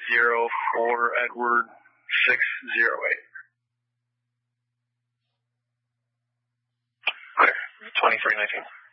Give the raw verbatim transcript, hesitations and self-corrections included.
zero four Edward six zero eight. Clear. twenty-three nineteen.